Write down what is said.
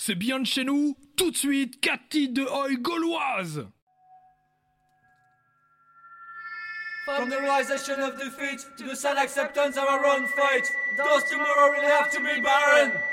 c'est bien de chez nous. Tout de suite, 4 titres de Oi gauloise. From the realization of defeat to the sad acceptance of our own fate, does tomorrow really have to be barren?